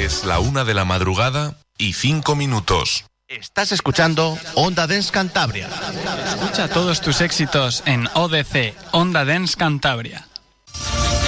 Es la 1:05 a.m. Estás escuchando Onda Dance Cantabria. Escucha todos tus éxitos en ODC, Onda Dance Cantabria.